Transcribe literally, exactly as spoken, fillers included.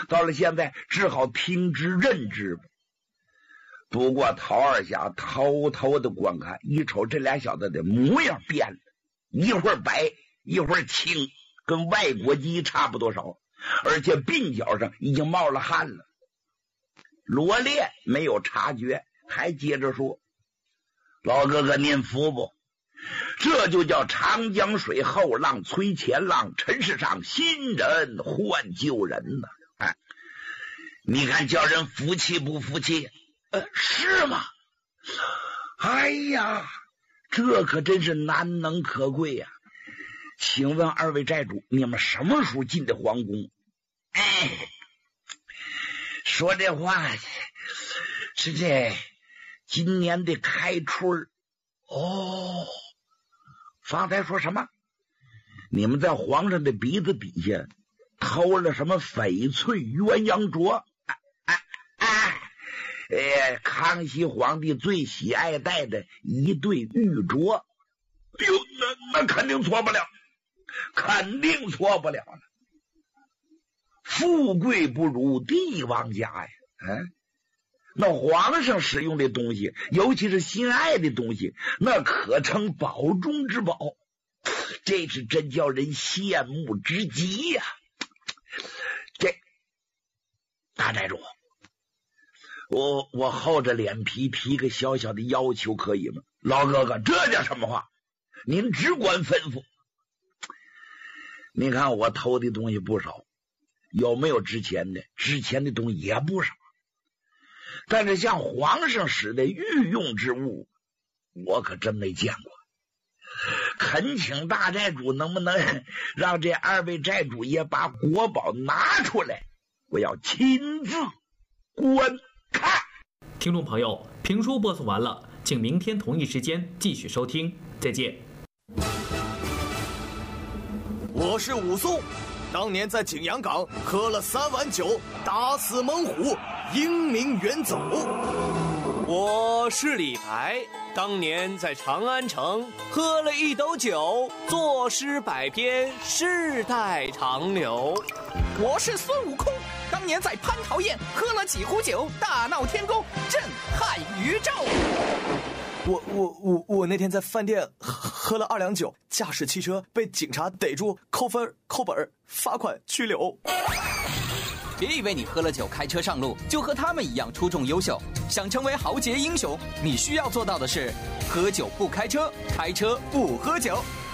到了现在只好听之任之。不过陶二侠偷偷的观看，一瞅这俩小子的模样变了，一会儿白一会儿青，跟外国鸡差不多少，而且鬓角上已经冒了汗了。罗烈没有察觉，还接着说：老哥哥您服不？这就叫长江水后浪催前浪，尘世上新人换旧人呢、啊。哎，你看叫人服气不服气？呃，是吗？哎呀，这可真是难能可贵呀、啊！请问二位寨主，你们什么时候进的皇宫？哎，说这话是这今年的开春哦。方才说什么？你们在皇上的鼻子底下偷了什么翡翠鸳鸯镯？哎哎哎！哎，康熙皇帝最喜爱戴的一对玉镯。哎呦，那那肯定错不了，肯定错不了了。富贵不如帝王家呀！嗯，那皇上使用的东西，尤其是心爱的东西，那可称宝中之宝，这是真叫人羡慕之极呀、啊！这大寨主，我我厚着脸皮提个小小的要求可以吗？老哥哥，这叫什么话？您只管吩咐。你看我偷的东西不少，有没有值钱的？值钱的东西也不少。但是像皇上使的御用之物，我可真没见过。恳请大寨主能不能让这二位寨主也把国宝拿出来，我要亲自观看。 听众朋友，评书播送完了，请明天同一时间继续收听，再见。 我是武松，当年在景阳冈喝了三碗酒，打死猛虎，英名远走。 我是李白，当年在长安城喝了一斗酒，作诗百篇，世代长流。 我是孙悟空，当年在蟠桃宴喝了几壶酒，大闹天宫，震撼宇宙。 我我我我那天在饭店喝了二两酒，驾驶汽车被警察逮住，扣分扣本罚款拘留。 别以为你喝了酒开车上路就和他们一样出众优秀，想成为豪杰英雄，你需要做到的是喝酒不开车，开车不喝酒。